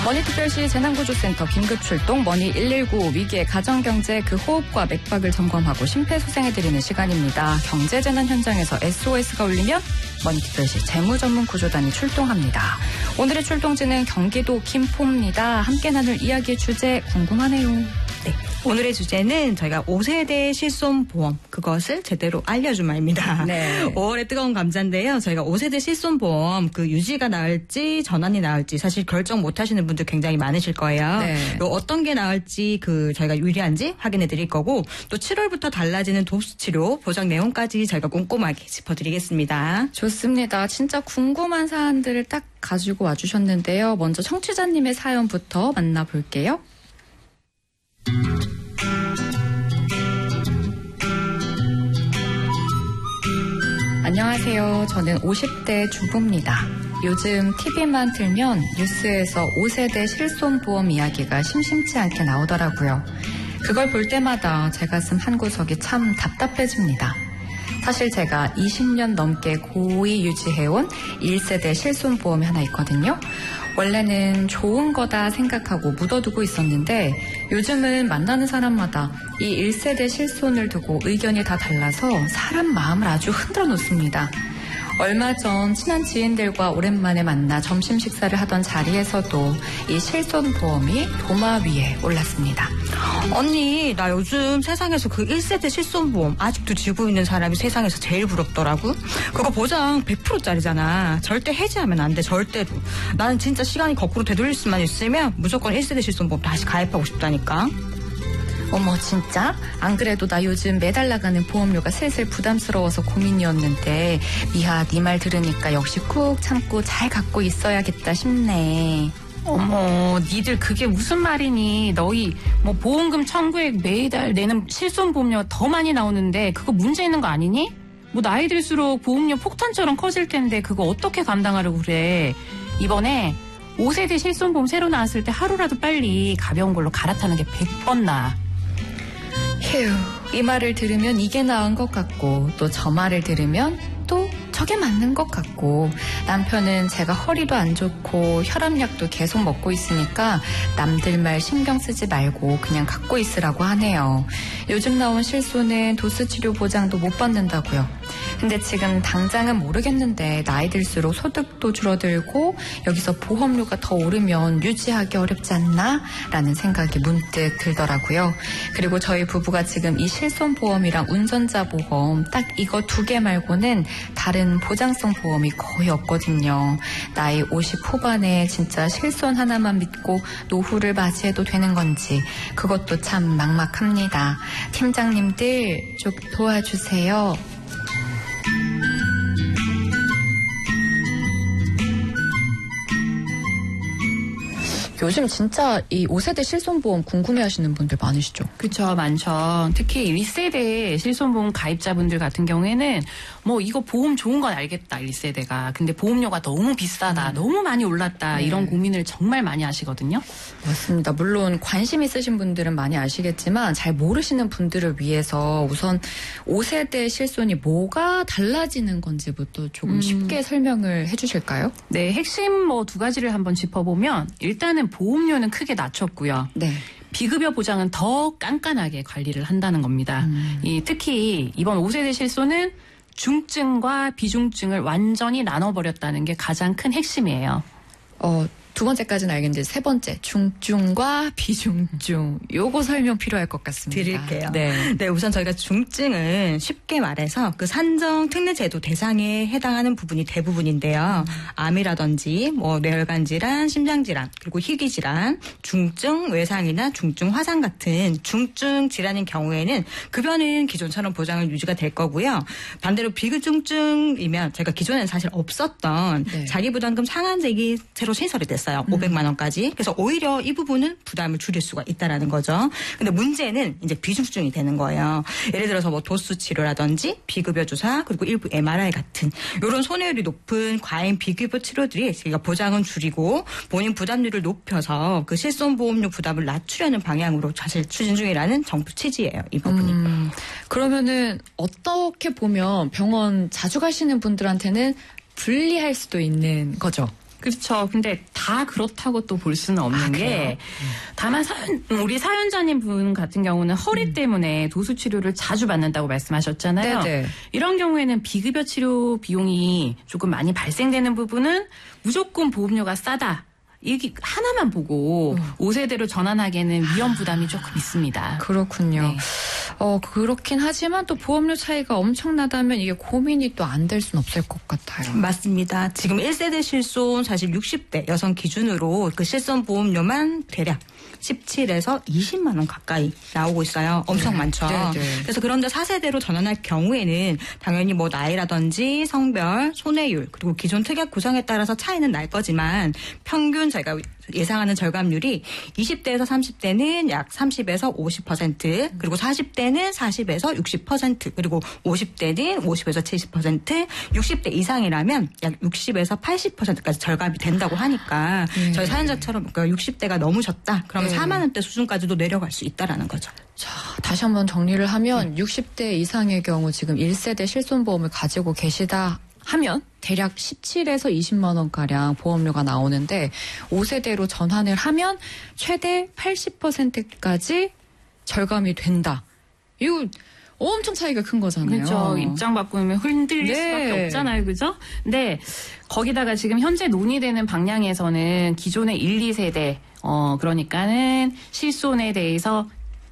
머니특별시 재난구조센터 긴급출동 머니119 위기의 가정경제 그 호흡과 맥박을 점검하고 심폐소생해드리는 시간입니다. 경제재난 현장에서 SOS가 울리면 머니특별시 재무전문구조단이 출동합니다. 오늘의 출동지는 경기도 김포입니다. 함께 나눌 이야기의 주제 궁금하네요. 네. 오늘의 주제는 저희가 5세대 실손보험 그것을 제대로 알려주마입니다. 네. 5월의 뜨거운 감자인데요. 저희가 5세대 실손보험 그 유지가 나을지 전환이 나을지 사실 결정 못하시는 분들 굉장히 많으실 거예요. 네. 어떤 게 나을지 저희가 유리한지 확인해 드릴 거고 또 7월부터 달라지는 도수치료 보장 내용까지 저희가 꼼꼼하게 짚어드리겠습니다. 좋습니다. 진짜 궁금한 사안들을 딱 가지고 와주셨는데요. 먼저 청취자님의 사연부터 만나볼게요. 안녕하세요. 저는 50대 주부입니다. 요즘 TV만 틀면 뉴스에서 5세대 실손보험 이야기가 심심치 않게 나오더라고요. 그걸 볼 때마다 제 가슴 한구석이 참 답답해집니다. 사실 제가 20년 넘게 고이 유지해온 1세대 실손보험이 하나 있거든요. 원래는 좋은 거다 생각하고 묻어두고 있었는데 요즘은 만나는 사람마다 이 1세대 실손을 두고 의견이 다 달라서 사람 마음을 아주 흔들어 놓습니다. 얼마 전 친한 지인들과 오랜만에 만나 점심 식사를 하던 자리에서도 이 실손보험이 도마 위에 올랐습니다. 언니, 나 요즘 세상에서 그 1세대 실손보험 아직도 쥐고 있는 사람이 세상에서 제일 부럽더라고. 그거 보장 100%짜리잖아. 절대 해지하면 안 돼, 절대로. 나는 진짜 시간이 거꾸로 되돌릴 수만 있으면 무조건 1세대 실손보험 다시 가입하고 싶다니까. 어머 진짜? 안 그래도 나 요즘 매달 나가는 보험료가 슬슬 부담스러워서 고민이었는데 미하 네 말 들으니까 역시 꾹 참고 잘 갖고 있어야겠다 싶네. 어머, 니들 그게 무슨 말이니? 너희 뭐 보험금 청구액 매달 내는 실손보험료 더 많이 나오는데 그거 문제 있는 거 아니니? 뭐 나이 들수록 보험료 폭탄처럼 커질 텐데 그거 어떻게 감당하려고 그래? 이번에 5세대 실손보험 새로 나왔을 때 하루라도 빨리 가벼운 걸로 갈아타는 게 100번 나아. 휴, 이 말을 들으면 이게 나은 것 같고 또 저 말을 들으면 또 저게 맞는 것 같고 남편은 제가 허리도 안 좋고 혈압약도 계속 먹고 있으니까 남들 말 신경 쓰지 말고 그냥 갖고 있으라고 하네요. 요즘 나온 실손은 도수치료 보장도 못 받는다고요. 근데 지금 당장은 모르겠는데 나이 들수록 소득도 줄어들고 여기서 보험료가 더 오르면 유지하기 어렵지 않나? 라는 생각이 문득 들더라고요. 그리고 저희 부부가 지금 이 실손보험이랑 운전자 보험 딱 이거 2개 말고는 다른 보장성 보험이 거의 없거든요. 나이 50 후반에 진짜 실손 하나만 믿고 노후를 맞이해도 되는 건지 그것도 참 막막합니다. 팀장님들 좀 도와주세요. 요즘 진짜 이 5세대 실손보험 궁금해하시는 분들 많으시죠? 그쵸, 많죠. 특히 1세대 실손보험 가입자분들 같은 경우에는 뭐 이거 보험 좋은 건 알겠다, 1세대가. 근데 보험료가 너무 비싸다, 너무 많이 올랐다 이런 고민을 정말 많이 하시거든요. 맞습니다. 물론 관심 있으신 분들은 많이 아시겠지만 잘 모르시는 분들을 위해서 우선 5세대 실손이 뭐가 달라지는 건지부터 조금 쉽게 설명을 해주실까요? 네, 핵심 뭐 2가지를 한번 짚어보면 일단은 보험료는 크게 낮췄고요. 네. 비급여 보장은 더 깐깐하게 관리를 한다는 겁니다. 특히 이번 5세대 실손은 중증과 비중증을 완전히 나눠버렸다는 게 가장 큰 핵심이에요. 2번째까지는 알겠는데 3번째 중증과 비중증 요거 설명 필요할 것 같습니다. 드릴게요. 네, 우선 저희가 중증은 쉽게 말해서 그 산정 특례제도 대상에 해당하는 부분이 대부분인데요. 암이라든지 뭐 뇌혈관 질환, 심장 질환, 그리고 희귀 질환, 중증 외상이나 중증 화상 같은 중증 질환인 경우에는 급여는 기존처럼 보장을 유지가 될 거고요. 반대로 비중증이면 저희가 기존에는 사실 없었던 자기부담금 상한제기 새로 신설이 됐어요. 500만 원까지. 그래서 오히려 이 부분은 부담을 줄일 수가 있다라는 거죠. 근데 문제는 이제 비중증이 되는 거예요. 예를 들어서 뭐 도수 치료라든지 비급여 주사 그리고 일부 MRI 같은 이런 손해율이 높은 과잉 비급여 치료들이 저희가 보장은 줄이고 본인 부담률을 높여서 그 실손보험료 부담을 낮추려는 방향으로 사실 추진 중이라는 정부 취지예요. 이 부분이. 그러면은 어떻게 보면 병원 자주 가시는 분들한테는 불리할 수도 있는 거죠. 그렇죠. 근데 다 다 그렇다고 또 볼 수는 없는 게 다만 우리 사연자님 분 같은 경우는 허리 때문에 도수 치료를 자주 받는다고 말씀하셨잖아요. 네네. 이런 경우에는 비급여 치료 비용이 조금 많이 발생되는 부분은 무조건 보험료가 싸다. 이게 하나만 보고 5세대로 전환하기에는 위험 부담이 조금 있습니다. 그렇군요. 네. 그렇긴 하지만 또 보험료 차이가 엄청나다면 이게 고민이 또 안 될 수는 없을 것 같아요. 맞습니다. 지금 1세대 실손 사실 60대 여성 기준으로 그 실손 보험료만 대략 17에서 20만 원 가까이 나오고 있어요. 엄청 많죠. 네네. 그래서 그런데 4세대로 전환할 경우에는 당연히 뭐 나이라든지 성별, 손해율 그리고 기존 특약 구성에 따라서 차이는 날 거지만 평균 저희가 예상하는 절감률이 20대에서 30대는 약 30에서 50% 그리고 40대는 40에서 60% 그리고 50대는 50에서 70% 60대 이상이라면 약 60에서 80%까지 절감이 된다고 하니까 저희 사연자처럼 60대가 넘으셨다. 그러면 4만 원대 수준까지도 내려갈 수 있다라는 거죠. 자, 다시 한번 정리를 하면 60대 이상의 경우 지금 1세대 실손보험을 가지고 계시다 하면 대략 17에서 20만 원가량 보험료가 나오는데 5세대로 전환을 하면 최대 80%까지 절감이 된다. 이거 엄청 차이가 큰 거잖아요. 그렇죠. 입장 바꾸면 흔들릴 수밖에 없잖아요. 그죠? 근데 거기다가 지금 현재 논의되는 방향에서는 기존의 1, 2세대 그러니까는 실손에 대해서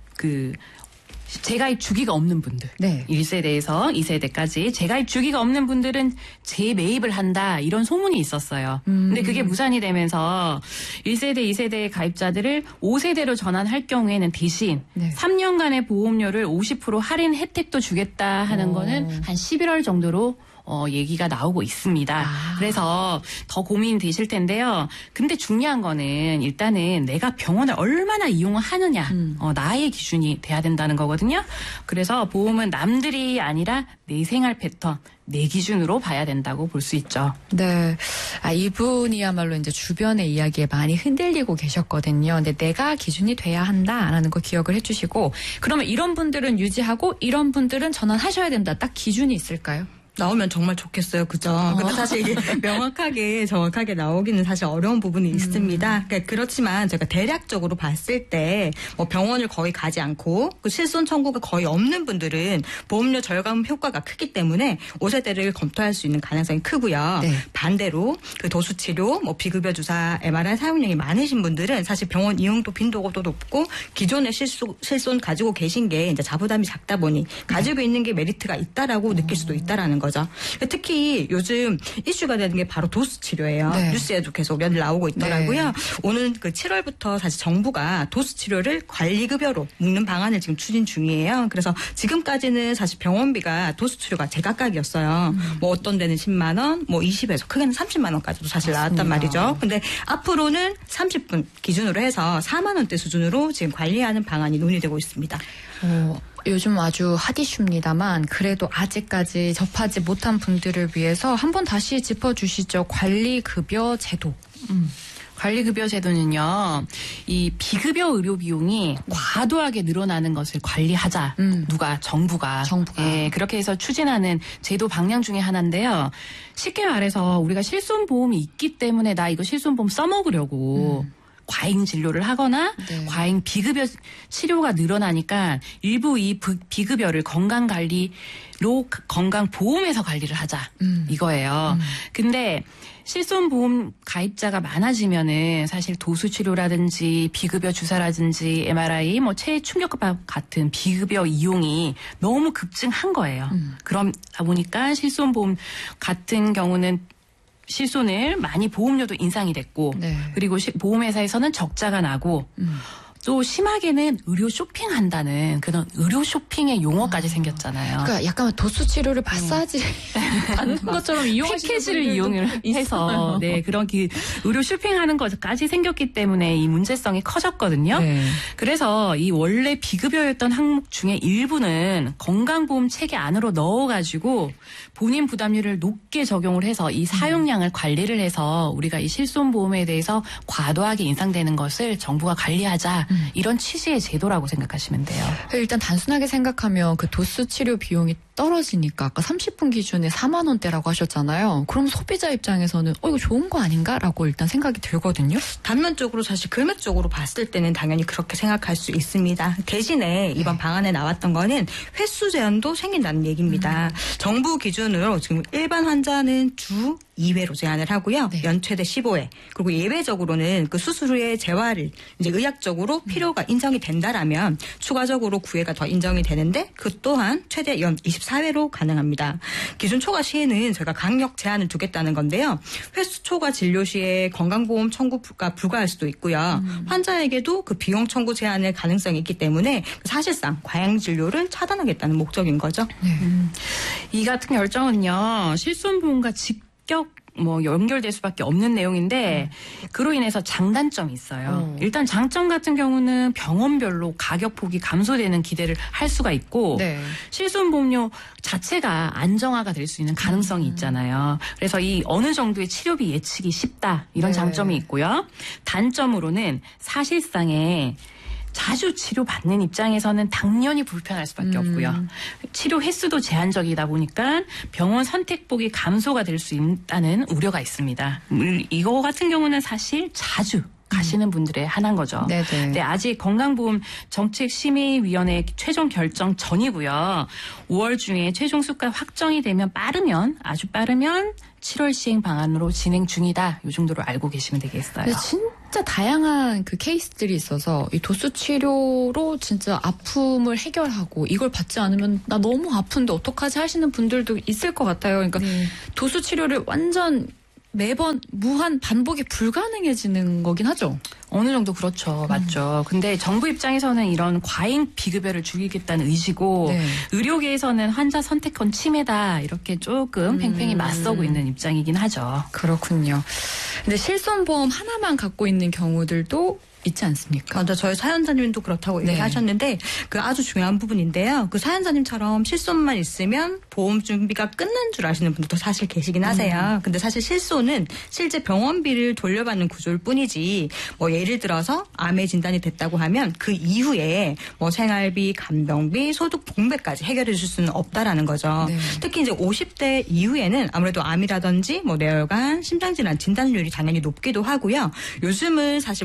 재가입 주기가 없는 분들. 네. 1세대에서 2세대까지 재가입 주기가 없는 분들은 재매입을 한다. 이런 소문이 있었어요. 근데 그게 무산이 되면서 1세대, 2세대 가입자들을 5세대로 전환할 경우에는 대신 3년간의 보험료를 50% 할인 혜택도 주겠다 하는 거는 한 11월 정도로 얘기가 나오고 있습니다. 그래서 더 고민되실 텐데요. 근데 중요한 거는 일단은 내가 병원을 얼마나 이용을 하느냐. 나의 기준이 돼야 된다는 거거든요. 그래서 보험은 남들이 아니라 내 생활 패턴, 내 기준으로 봐야 된다고 볼 수 있죠. 네. 이분이야말로 이제 주변의 이야기에 많이 흔들리고 계셨거든요. 근데 내가 기준이 돼야 한다라는 거 기억을 해주시고 그러면 이런 분들은 유지하고 이런 분들은 전환하셔야 된다. 딱 기준이 있을까요? 나오면 정말 좋겠어요. 그죠? 근데 사실 이게 명확하게 정확하게 나오기는 사실 어려운 부분이 있습니다. 그러니까 그렇지만 제가 대략적으로 봤을 때 뭐 병원을 거의 가지 않고 그 실손 청구가 거의 없는 분들은 보험료 절감 효과가 크기 때문에 5세대를 검토할 수 있는 가능성이 크고요. 네. 반대로 그 도수치료, 뭐 비급여 주사, MRI 사용량이 많으신 분들은 사실 병원 이용도 빈도도 높고 기존의 실손 가지고 계신 게 이제 자부담이 작다 보니 가지고 있는 게 메리트가 있다라고 느낄 수도 있다라는 거죠. 특히 요즘 이슈가 되는 게 바로 도수 치료예요. 네. 뉴스에도 계속 몇 일 나오고 있더라고요. 네. 오는 그 7월부터 사실 정부가 도수 치료를 관리급여로 묶는 방안을 지금 추진 중이에요. 그래서 지금까지는 사실 병원비가 도수 치료가 제각각이었어요. 뭐 어떤 데는 10만 원, 뭐 20에서 크게는 30만 원까지도 사실 나왔단 말이죠. 근데 앞으로는 30분 기준으로 해서 4만 원대 수준으로 지금 관리하는 방안이 논의되고 있습니다. 요즘 아주 핫 이슈입니다만 그래도 아직까지 접하지 못한 분들을 위해서 한번 다시 짚어주시죠. 관리급여 제도. 관리급여 제도는요, 이 비급여 의료 비용이 과도하게 늘어나는 것을 관리하자. 누가? 정부가. 예, 그렇게 해서 추진하는 제도 방향 중에 하나인데요. 쉽게 말해서 우리가 실손보험이 있기 때문에 나 이거 실손보험 써먹으려고 과잉 진료를 하거나 과잉 비급여 치료가 늘어나니까 일부 이 비급여를 건강관리로 건강보험에서 관리를 하자 이거예요. 근데 실손보험 가입자가 많아지면은 사실 도수치료라든지 비급여 주사라든지 MRI, 뭐 체해 충격파 같은 비급여 이용이 너무 급증한 거예요. 그러다 보니까 실손보험 같은 경우는 실손을 많이 보험료도 인상이 됐고 그리고 보험회사에서는 적자가 나고 또 심하게는 의료 쇼핑한다는 그런 의료 쇼핑의 용어까지 생겼잖아요. 그러니까 약간 도수 치료를 마사지 받는 것처럼 이용하시는 패키지를 이용을 해서 그런 의료 쇼핑하는 것까지 생겼기 때문에 이 문제성이 커졌거든요. 그래서 이 원래 비급여였던 항목 중에 일부는 건강보험 체계 안으로 넣어가지고 본인 부담률을 높게 적용을 해서 이 사용량을 관리를 해서 우리가 이 실손보험에 대해서 과도하게 인상되는 것을 정부가 관리하자. 이런 취지의 제도라고 생각하시면 돼요. 일단 단순하게 생각하면 그 도수 치료 비용이 떨어지니까 아까 30분 기준에 4만 원대라고 하셨잖아요. 그럼 소비자 입장에서는 이거 좋은 거 아닌가라고 일단 생각이 들거든요. 단면적으로 사실 금액적으로 봤을 때는 당연히 그렇게 생각할 수 있습니다. 대신에 이번 방안에 나왔던 거는 횟수 제한도 생긴다는 얘기입니다. 정부 기준으로 지금 일반 환자는 주 2회로 제한을 하고요. 네. 연 최대 15회. 그리고 예외적으로는 그 수술 후에 재활을 이제 의학적으로 필요가 인정이 된다라면 추가적으로 9회가 더 인정이 되는데 그 또한 최대 연 24회로 가능합니다. 기준 초과 시에는 저희가 강력 제한을 두겠다는 건데요. 횟수 초과 진료 시에 건강보험 청구가 불가할 수도 있고요. 환자에게도 그 비용 청구 제한의 가능성이 있기 때문에 사실상 과잉 진료를 차단하겠다는 목적인 거죠. 이 같은 결정은요, 실손보험과 직격 연결될 수밖에 없는 내용인데 그로 인해서 장단점이 있어요. 일단 장점 같은 경우는 병원별로 가격 폭이 감소되는 기대를 할 수가 있고 네. 실손보험료 자체가 안정화가 될 수 있는 가능성이 있잖아요. 그래서 이 어느 정도의 치료비 예측이 쉽다 이런 네. 장점이 있고요. 단점으로는 사실상의 자주 치료받는 입장에서는 당연히 불편할 수밖에 없고요. 치료 횟수도 제한적이다 보니까 병원 선택폭이 감소가 될 수 있다는 우려가 있습니다. 이거 같은 경우는 사실 자주 가시는 분들의 하나인 거죠. 네네. 근데 아직 건강보험 정책심의위원회 최종 결정 전이고요. 5월 중에 최종 수가 확정이 되면 아주 빠르면 7월 시행 방안으로 진행 중이다. 이 정도로 알고 계시면 되겠어요. 근데 진짜 다양한 그 케이스들이 있어서 이 도수 치료로 진짜 아픔을 해결하고 이걸 받지 않으면 나 너무 아픈데 어떡하지 하시는 분들도 있을 것 같아요. 그러니까 도수 치료를 완전 매번 무한 반복이 불가능해지는 거긴 하죠. 어느 정도 그렇죠. 맞죠. 근데 정부 입장에서는 이런 과잉 비급여를 줄이겠다는 의지고 네. 의료계에서는 환자 선택권 침해다 이렇게 조금 팽팽히 맞서고 있는 입장이긴 하죠. 그렇군요. 근데 실손보험 하나만 갖고 있는 경우들도 있지 않습니까? 맞아, 저희 사연자님도 그렇다고 네. 얘기하셨는데 그 아주 중요한 부분인데요. 그 사연자님처럼 실손만 있으면 보험 준비가 끝난 줄 아시는 분들도 사실 계시긴 하세요. 근데 사실 실손은 실제 병원비를 돌려받는 구조일 뿐이지 예를 들어서 암의 진단이 됐다고 하면 그 이후에 생활비, 간병비, 소득 봉배까지 해결해 줄 수는 없다라는 거죠. 네. 특히 이제 50대 이후에는 아무래도 암이라든지 뇌혈관, 심장질환 진단율이 당연히 높기도 하고요. 요즘은 사실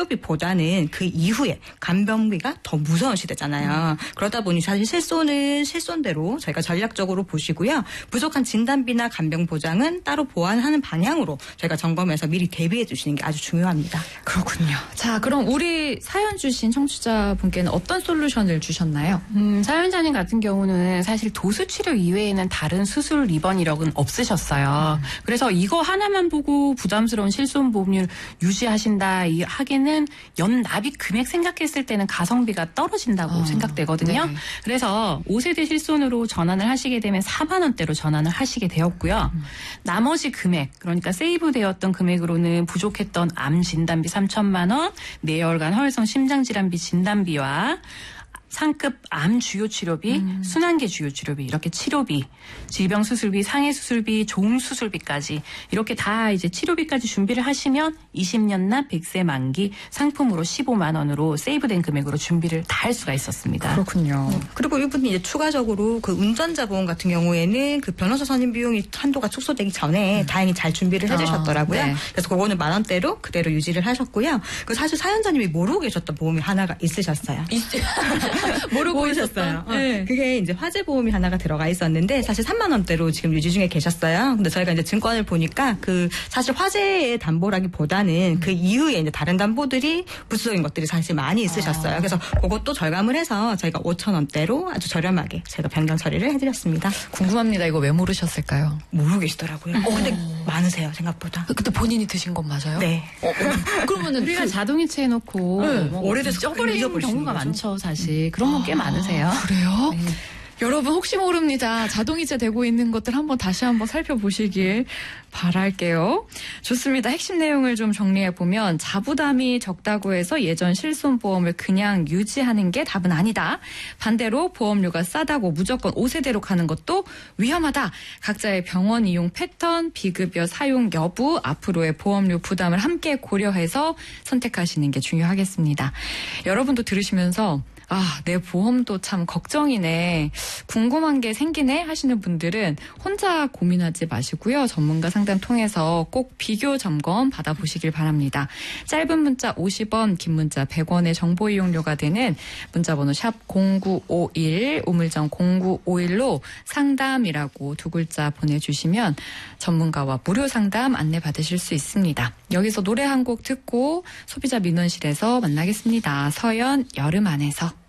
치료비보다는 그 이후에 간병비가 더 무서운 시대잖아요. 그러다 보니 사실 실손은 실손대로 저희가 전략적으로 보시고요. 부족한 진단비나 간병 보장은 따로 보완하는 방향으로 저희가 점검해서 미리 대비해 주시는 게 아주 중요합니다. 그렇군요. 자, 그럼 우리 사연 주신 청취자분께는 어떤 솔루션을 주셨나요? 사연자님 같은 경우는 사실 도수치료 이외에는 다른 수술 입원 이력은 없으셨어요. 그래서 이거 하나만 보고 부담스러운 실손보험료를 유지하신다 하기는 연 납입 금액 생각했을 때는 가성비가 떨어진다고 생각되거든요. 네. 그래서 5세대 실손으로 전환을 하시게 되면 4만 원대로 전환을 하시게 되었고요. 나머지 금액, 그러니까 세이브되었던 금액으로는 부족했던 암 진단비 3천만 원, 뇌혈관, 허혈성 심장질환비 진단비와 상급 암 주요 치료비, 순환계 주요 치료비, 이렇게 치료비, 질병 수술비, 상해 수술비, 종 수술비까지 이렇게 다 이제 치료비까지 준비를 하시면 20년 납 100세 만기 상품으로 15만 원으로 세이브된 금액으로 준비를 다 할 수가 있었습니다. 그렇군요. 그리고 이분이 이제 추가적으로 그 운전자 보험 같은 경우에는 그 변호사 선임 비용이 한도가 축소되기 전에 다행히 잘 준비를 해주셨더라고요. 네. 그래서 그거는 10,000원대로 그대로 유지를 하셨고요. 그 사실 사연자님이 모르고 계셨던 보험이 하나가 있으셨어요. 모르고 계셨어요. 네. 그게 이제 화재 보험이 하나가 들어가 있었는데 사실 3만 원대로 지금 유지 중에 계셨어요. 근데 저희가 이제 증권을 보니까 그 사실 화재의 담보라기보다는 그 이후에 이제 다른 담보들이 부수적인 것들이 사실 많이 있으셨어요. 그래서 그것도 절감을 해서 저희가 5,000원대로 아주 저렴하게 제가 변경 처리를 해드렸습니다. 궁금합니다. 이거 왜 모르셨을까요? 모르고 계시더라고요. 근데 많으세요 생각보다. 그때 본인이 드신 건 맞아요? 네. 그러면은 우리가 자동이체 해놓고 오래돼서 쪄버리는 잊어버리시는 경우가 거죠? 많죠, 사실. 그런 건 꽤 많으세요. 그래요? 여러분 혹시 모릅니다. 자동이체 되고 있는 것들 한번 다시 한번 살펴보시길 바랄게요. 좋습니다. 핵심 내용을 좀 정리해보면 자부담이 적다고 해서 예전 실손보험을 그냥 유지하는 게 답은 아니다. 반대로 보험료가 싸다고 무조건 5세대로 가는 것도 위험하다. 각자의 병원 이용 패턴, 비급여 사용 여부, 앞으로의 보험료 부담을 함께 고려해서 선택하시는 게 중요하겠습니다. 여러분도 들으시면서 내 보험도 참 걱정이네. 궁금한 게 생기네 하시는 분들은 혼자 고민하지 마시고요. 전문가 상담 통해서 꼭 비교 점검 받아보시길 바랍니다. 짧은 문자 50원, 긴 문자 100원의 정보 이용료가 되는 문자번호 샵 0951, 우물정 0951로 상담이라고 두 글자 보내주시면 전문가와 무료 상담 안내 받으실 수 있습니다. 여기서 노래 한 곡 듣고 소비자 민원실에서 만나겠습니다. 서연, 여름 안에서.